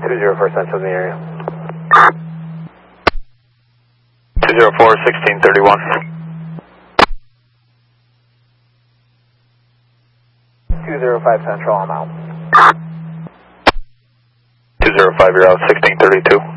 204 Central in the area. 204, 1631. 205 Central, I'm out. 205, you're out, 1632.